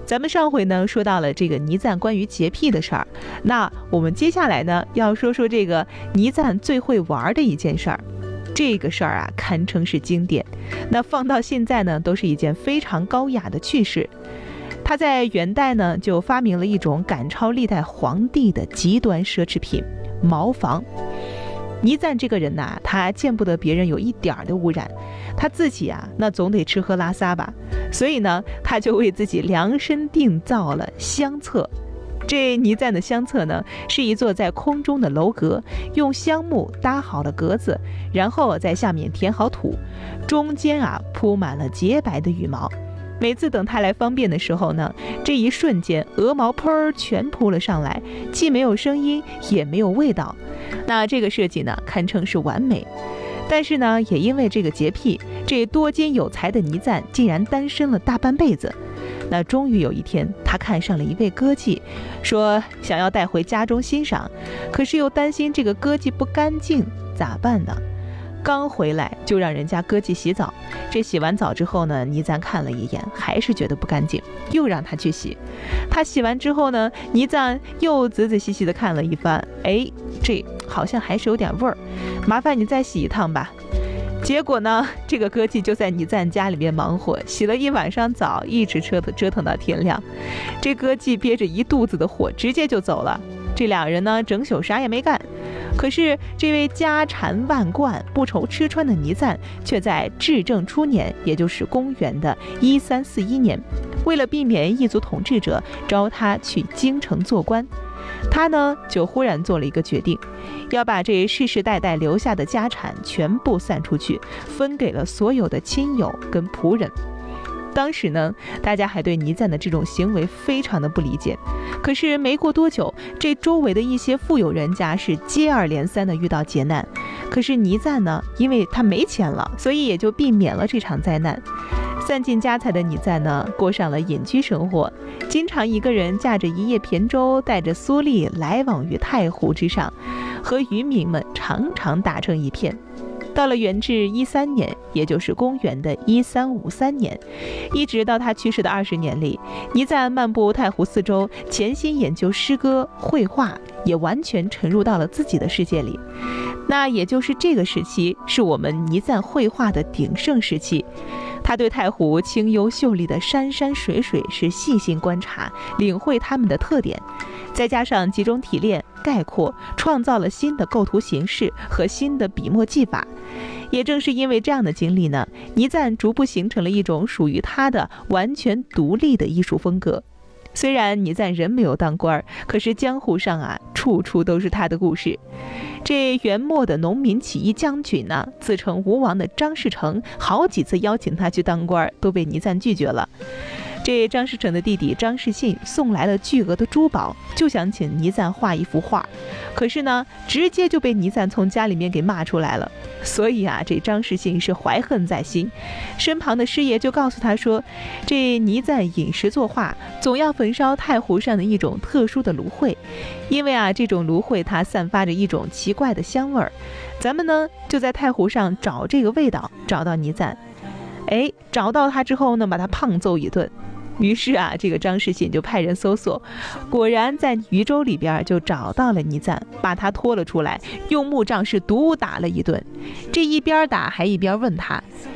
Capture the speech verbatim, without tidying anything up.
咱们上回呢说到了这个倪瓒关于洁癖的事儿，那我们接下来呢要说说这个倪瓒最会玩的一件事儿。这个事儿啊堪称是经典，那放到现在呢都是一件非常高雅的趣事。他在元代呢就发明了一种赶超历代皇帝的极端奢侈品——茅房。倪瓒这个人呐、啊，他见不得别人有一点的污染，他自己啊那总得吃喝拉撒吧，所以呢他就为自己量身定造了香厕。这倪瓒的香厕呢，是一座在空中的楼阁，用香木搭好了格子，然后在下面填好土，中间啊铺满了洁白的羽毛。每次等他来方便的时候呢，这一瞬间鹅毛喷儿全扑了上来，既没有声音，也没有味道。那这个设计呢，堪称是完美。但是呢，也因为这个洁癖，这多金有才的倪瓒竟然单身了大半辈子。那终于有一天，他看上了一位歌妓，说想要带回家中欣赏，可是又担心这个歌妓不干净，咋办呢？刚回来就让人家歌妓洗澡，这洗完澡之后呢，倪瓒看了一眼，还是觉得不干净，又让他去洗。他洗完之后呢，倪瓒又仔仔细细的看了一番，哎，这好像还是有点味儿，麻烦你再洗一趟吧。结果呢，这个歌妓就在倪瓒家里面忙活，洗了一晚上澡，一直折腾折腾到天亮。这歌妓憋着一肚子的火，直接就走了。这两人呢，整宿啥也没干。可是这位家产万贯、不愁吃穿的倪瓒，却在至正初年，也就是公元的一三四一年，为了避免异族统治者招他去京城做官，他呢就忽然做了一个决定，要把这世世代代留下的家产全部散出去，分给了所有的亲友跟仆人。当时呢，大家还对倪瓒的这种行为非常的不理解。可是没过多久，这周围的一些富有人家是接二连三的遇到劫难。可是倪瓒呢，因为他没钱了，所以也就避免了这场灾难。散尽家财的倪瓒呢，过上了隐居生活，经常一个人驾着一叶扁舟，带着苏丽来往于太湖之上，和渔民们常常打成一片。到了元至一三年，也就是公元的一三五三年，一直到他去世的二十年里，倪瓒漫步太湖四周，潜心研究诗歌、绘画，也完全沉入到了自己的世界里。那也就是这个时期，是我们倪瓒绘画的鼎盛时期。他对太湖清幽秀丽的山山水水是细心观察，领会它们的特点，再加上集中提炼、概括，创造了新的构图形式和新的笔墨技法。也正是因为这样的经历呢，倪瓒逐步形成了一种属于他的完全独立的艺术风格。虽然倪瓒人没有当官，可是江湖上啊，处处都是他的故事。这元末的农民起义将军呢，自称吴王的张士诚，好几次邀请他去当官，都被倪瓒拒绝了。这张士诚的弟弟张士信送来了巨额的珠宝，就想请倪瓒画一幅画，可是呢，直接就被倪瓒从家里面给骂出来了。所以啊，这张士信是怀恨在心，身旁的师爷就告诉他说，这倪瓒饮食作画，总要焚烧太湖上的一种特殊的芦荟，因为啊，这种芦荟它散发着一种奇怪的香味儿。咱们呢，就在太湖上找这个味道，找到倪瓒。哎，找到他之后呢，把他胖揍一顿。于是啊，这个张士信就派人搜索，果然在渝州里边就找到了倪瓒，把他拖了出来，用木杖是毒打了一顿。这一边打还一边问他，